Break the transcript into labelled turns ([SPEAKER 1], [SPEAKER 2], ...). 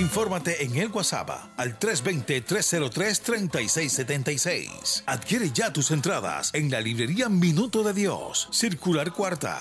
[SPEAKER 1] Infórmate en el WhatsApp al 320-303-3676. Adquiere ya tus entradas en la librería Minuto de Dios, Circular Cuarta,